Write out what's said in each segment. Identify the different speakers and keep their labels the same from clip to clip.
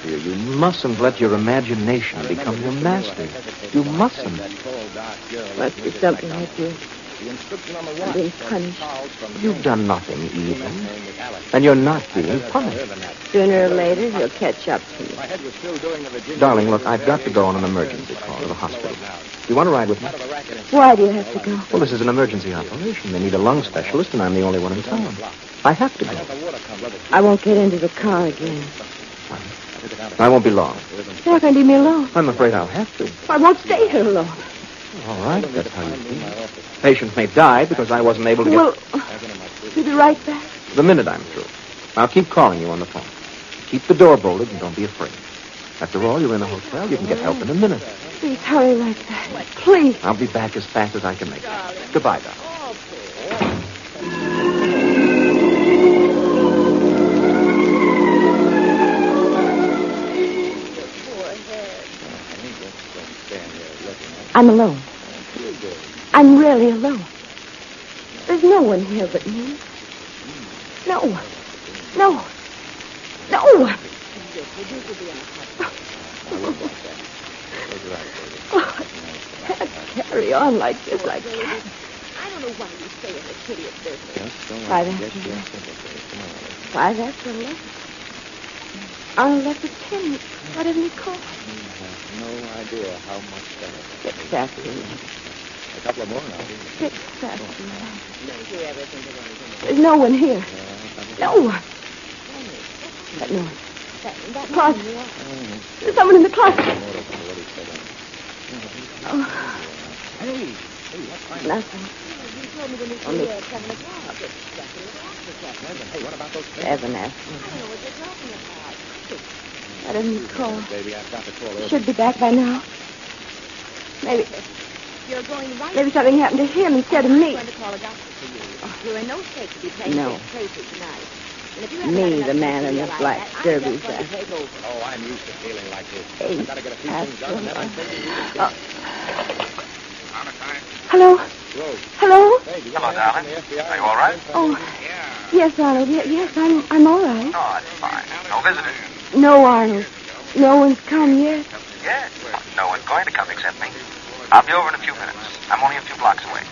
Speaker 1: dear. You mustn't let your imagination become your master. You mustn't.
Speaker 2: Must be something I did. I'm being punished.
Speaker 1: You've done nothing evil. And you're not being punished.
Speaker 2: Sooner or later, he'll catch up to me.
Speaker 1: Darling, look, I've got to go on an emergency call to the hospital. Do you want to ride with me?
Speaker 2: Why do you have to go?
Speaker 1: Well, this is an emergency operation. They need a lung specialist, and I'm the only one in town. I have to go.
Speaker 2: I won't get into the car again.
Speaker 1: I won't be long.
Speaker 2: You're not going to leave me alone.
Speaker 1: I'm afraid I'll have to.
Speaker 2: I won't stay here alone.
Speaker 1: All right, if that's how you feel. Patient may die because I wasn't able to get...
Speaker 2: Well, you'll be right back.
Speaker 1: The minute I'm through. I'll keep calling you on the phone. Keep the door bolted and don't be afraid. After all, you're in a hotel. You can get help in a minute.
Speaker 2: Please hurry like that. Please.
Speaker 1: I'll be back as fast as I can make it. Goodbye, darling.
Speaker 2: I'm alone. I'm really alone. There's no one here but me. No one. No one. No one. Oh, I can't carry on like this. I can't.
Speaker 3: I don't know why you stay in the city of business.
Speaker 2: 5 after 11. 5 after 11. On 11:10. What did he call?
Speaker 4: No idea how much better.
Speaker 2: 6 after 11.
Speaker 4: A couple of more now.
Speaker 2: 6 after 11. There's no one here. No one. That noise. Closet. There's someone in the closet. Oh. Nothing. Only 7 after. I didn't call. He should be back by now. Maybe something happened to him instead of me.
Speaker 3: You're in no state to be playing
Speaker 2: No.
Speaker 3: this crazy tonight. And if you
Speaker 2: Me, the man in the black derby vest.
Speaker 4: Oh, I'm used to feeling like this.
Speaker 2: 8
Speaker 4: I've got to get a few things
Speaker 2: after
Speaker 4: done, then I'm
Speaker 2: 11.
Speaker 4: taking
Speaker 2: Hello? Hello?
Speaker 5: Hello, darling. Are you all right?
Speaker 2: Oh, yes, Arnold. Yes, I'm all right.
Speaker 5: Oh, that's fine. No visitors?
Speaker 2: No, Arnold. No one's come yet.
Speaker 5: Yes. No one's going to come except me. I'll be over in a few minutes. I'm only a few blocks away.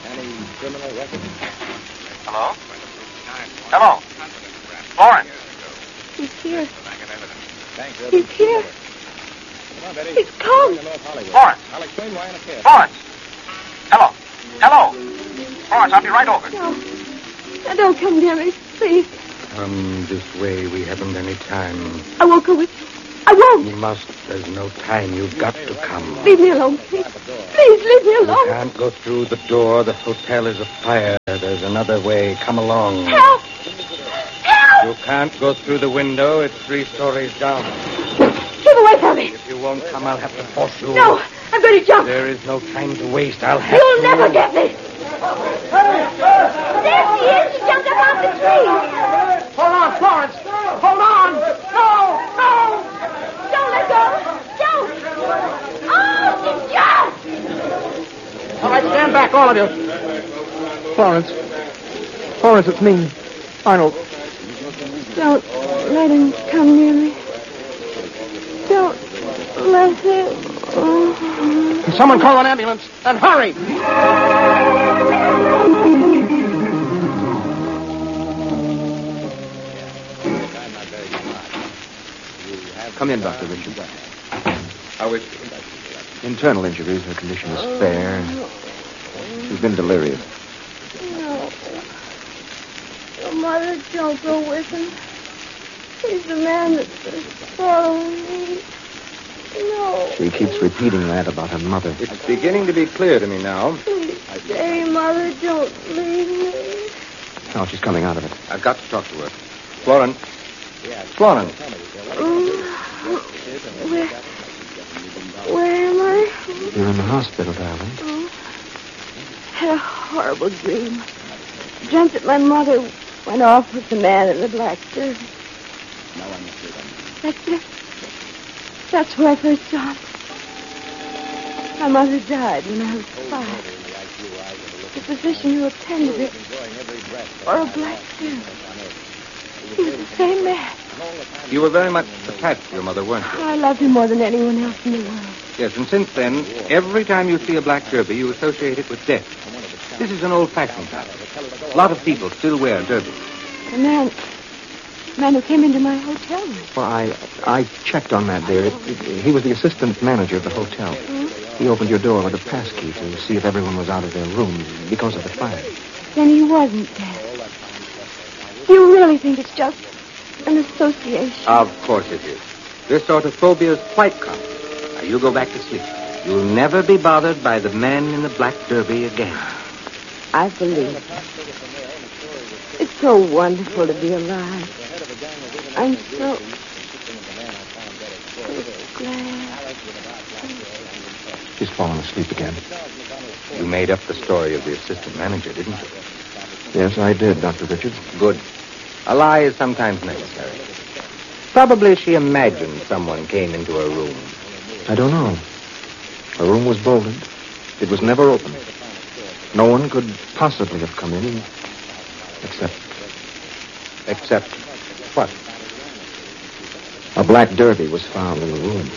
Speaker 5: Hello? Hello? Florence?
Speaker 2: He's here. He's here. He's come.
Speaker 5: Florence? Florence? Hello? Hello? Florence, I'll be right over.
Speaker 2: No. Now, don't come near me, please.
Speaker 6: Come this way. We haven't any time.
Speaker 2: I won't go with you. I won't.
Speaker 6: You must. There's no time. You've got to come.
Speaker 2: Leave me alone, please. Please, leave me
Speaker 6: You
Speaker 2: alone.
Speaker 6: can't go through the door. The hotel is afire. There's another way. Come along.
Speaker 2: Help! Help!
Speaker 6: You can't go through the window. It's 3 stories down.
Speaker 2: Get away from me.
Speaker 6: If you won't come, I'll have to force you.
Speaker 2: No, I'm going to jump.
Speaker 6: There is no time to waste. I'll have
Speaker 2: You'll
Speaker 6: to.
Speaker 2: never get me. There she is. She jumped up off the tree.
Speaker 1: Hold on, Florence. Hold on. No.
Speaker 2: Don't let go. Don't. Oh, she jumped.
Speaker 1: All right, stand back, all of you. Florence, it's me. Arnold.
Speaker 2: Don't let him come near me. Don't let him.
Speaker 1: Can someone call an ambulance? And hurry! Come in, Dr. Richard.
Speaker 4: How is
Speaker 1: Internal injuries. Her condition is fair. She's been delirious.
Speaker 2: No. Your mother, don't go with him. He's the man that's following me. No.
Speaker 1: She keeps repeating that about her mother.
Speaker 4: It's beginning to be clear to me now.
Speaker 2: Please stay, Mother. Don't leave me.
Speaker 1: Oh, she's coming out of it.
Speaker 4: I've got to talk to her. Florence. Florence.
Speaker 2: Where am I?
Speaker 1: You're in the hospital, darling.
Speaker 2: Oh. Had a horrible dream. Dreamt that my mother went off with the man in the black derby. That's it. That's where I first saw him. My mother died when I was 5. The physician who attended her wore a black suit. He was the same man.
Speaker 4: You were very much attached to your mother, weren't you?
Speaker 2: I loved him more than anyone else in the world.
Speaker 4: Yes, and since then, every time you see a black derby, you associate it with death. This is an old-fashioned habit. A lot of people still wear derbies.
Speaker 2: The man who came into my hotel room.
Speaker 1: Well, I checked on that, dear. He was the assistant manager of the hotel. He opened your door with a pass key to see if everyone was out of their rooms because of the fire.
Speaker 2: Then he wasn't dead. You really think it's just an association?
Speaker 4: Of course it is. This sort of phobia is quite common. Now, you go back to sleep. You'll never be bothered by the man in the black derby again.
Speaker 2: I believe it. It's so wonderful to be alive. I'm so glad.
Speaker 1: She's fallen asleep again.
Speaker 4: You made up the story of the assistant manager, didn't you?
Speaker 1: Yes, I did, Dr. Richards.
Speaker 4: Good. A lie is sometimes necessary. Probably she imagined someone came into her room.
Speaker 1: I don't know. The room was bolted. It was never opened. No one could possibly have come in except
Speaker 4: Except what?
Speaker 1: a black derby was found in the room.